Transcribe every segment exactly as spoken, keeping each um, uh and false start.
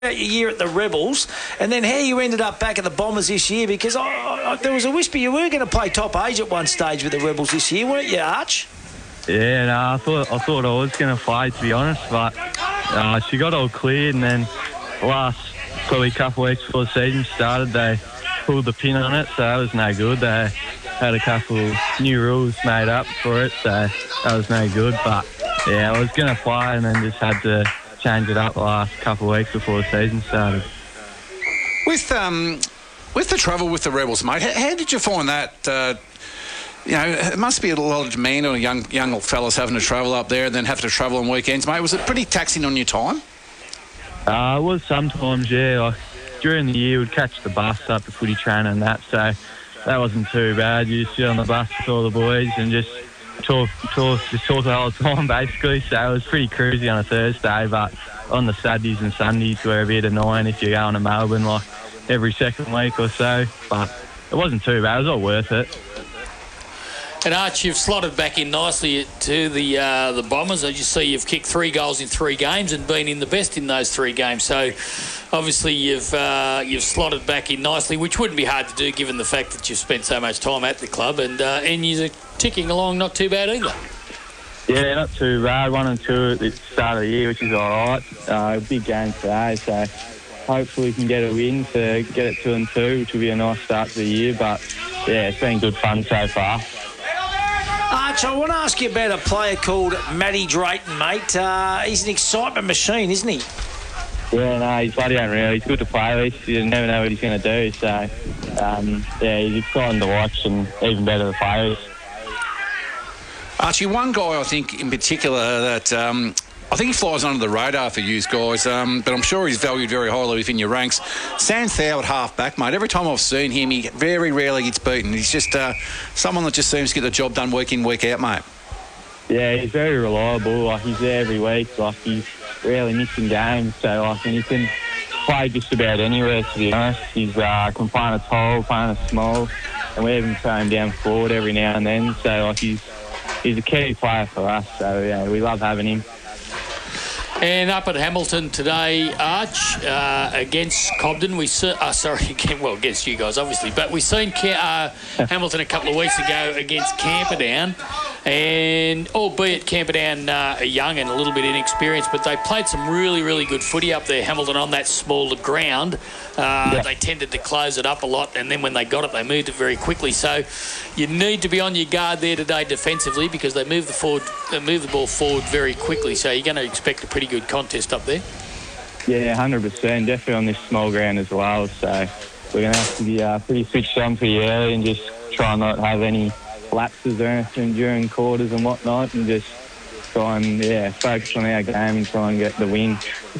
Your year at the Rebels, and then how you ended up back at the Bombers this year, because I, I, there was a whisper you were going to play top age at one stage with the Rebels this year, weren't you, Arch? Yeah, no, I thought I thought I was going to play, to be honest, but uh, she got all cleared, and then the last probably couple of weeks before the season started, they pulled the pin on it, so that was no good. They had a couple of new rules made up for it, so that was no good. But yeah, I was going to play, and then just had to change it up the last couple of weeks before the season started. With um, with the travel with the Rebels, mate, how, how did you find that? Uh, you know, it must be a lot of demand on young young fellas having to travel up there and then have to travel on weekends, mate. Was it pretty taxing on your time? Uh, it was sometimes, yeah. Like, during the year, we'd catch the bus up to footy training and that, so that wasn't too bad. You just sit on the bus with all the boys and just talk, talk, just talk the whole time, basically. So it was pretty cruisy on a Thursday, but on the Saturdays and Sundays, we're a bit annoying if you're going to Melbourne, like, every second week or so. But it wasn't too bad. It was all worth it. And Arch, you've slotted back in nicely to the uh, the Bombers. As you see, you've kicked three goals in three games and been in the best in those three games. So, obviously, you've uh, you've slotted back in nicely, which wouldn't be hard to do given the fact that you've spent so much time at the club, and uh, and you're ticking along not too bad either. Yeah, not too bad. One and two at the start of the year, which is all right. Uh, big game today, so hopefully we can get a win to get it two and two, which will be a nice start to the year. But yeah, it's been good fun so far. Arch, I want to ask you about a player called Matty Drayton, mate. Uh, he's an excitement machine, isn't he? Yeah, no, he's bloody unreal. He's good to play with. You never know what he's going to do. So, um, yeah, he's exciting to watch and even better to play with. Archie, one guy I think in particular that um, I think he flies under the radar for you guys, um, but I'm sure he's valued very highly within your ranks. Sam Thao at half-back, mate. Every time I've seen him, he very rarely gets beaten. He's just uh, someone that just seems to get the job done week in, week out, mate. Yeah, he's very reliable. Like, he's there every week. Like, he's rarely missing games. So, like, and he can play just about anywhere, to be honest. He's uh, can play on a tall, play on a small, and we even throw him down forward every now and then. So, like, he's he's a key player for us. So, yeah, we love having him. And up at Hamilton today, Arch, uh, against Cobden, we se- uh, sorry, again, well, against you guys, obviously, but we've seen uh, Hamilton a couple of weeks ago against Camperdown, and albeit Camperdown uh, are young and a little bit inexperienced, but they played some really, really good footy up there, Hamilton, on that smaller ground. Uh, yeah. They tended to close it up a lot, and then when they got it, they moved it very quickly. So you need to be on your guard there today defensively, because they move the forward, they move the ball forward very quickly. So you're going to expect a pretty good contest up there. Yeah, one hundred percent. Definitely on this small ground as well. So we're going to have to be uh, pretty switched on pretty early and just try and not have any lapses or anything during quarters and whatnot, and just try and, yeah, focus on our game and try and get the win.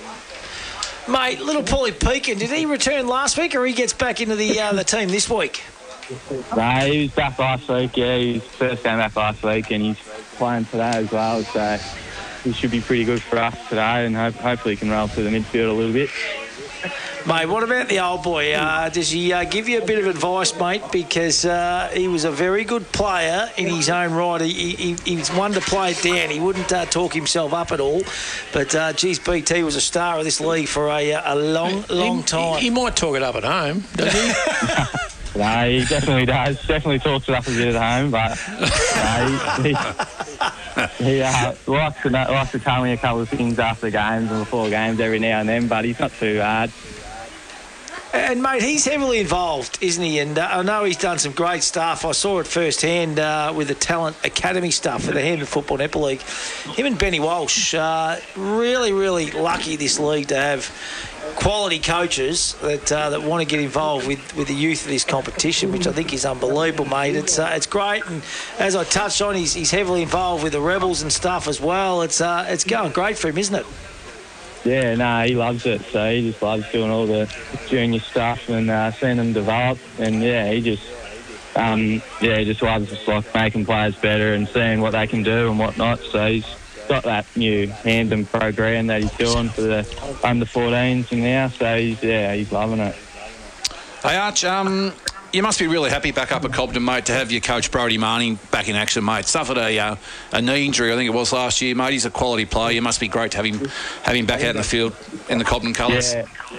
Mate, little Paulie Pekin, did he return last week, or he gets back into the uh, the team this week? No, he was back last week, yeah. He was first game back last week, and he's playing today as well, so he should be pretty good for us today, and hope, hopefully he can roll through the midfield a little bit. Mate, what about the old boy? Uh, does he uh, give you a bit of advice, mate? Because uh, he was a very good player in his own right. He, he, he's one to play it down. He wouldn't uh, talk himself up at all. But, uh, geez, B T was a star of this league for a, a long, long he, time. He, he might talk it up at home, doesn't he? No, he definitely does. Definitely talks it up a bit at home, but no, he, he, he uh, likes, to, likes to tell me a couple of things after games and before games every now and then, but he's not too hard. And, mate, he's heavily involved, isn't he? And uh, I know he's done some great stuff. I saw it firsthand uh, with the Talent Academy stuff for the Hampton Football Netball League. Him and Benny Walsh, uh, really, really lucky this league to have quality coaches that uh, that want to get involved with, with the youth of this competition, which I think is unbelievable, mate. It's uh, it's great, and as I touched on, he's, he's heavily involved with the Rebels and stuff as well. It's uh, it's going great for him, isn't it? Yeah, no, nah, he loves it. So he just loves doing all the junior stuff and uh, seeing them develop. And yeah, he just, um, yeah, he just loves just like making players better and seeing what they can do and whatnot. So he's got that new Hampton program that he's doing for the under fourteens and now. So he's, yeah, he's loving it. Hey, Arch, um, you must be really happy back up at Cobden, mate, to have your coach Brodie Marnie back in action, mate. Suffered a uh, a knee injury, I think it was last year, mate. He's a quality player. You must be great to have him have him back out in the field in the Cobden colours. Yeah.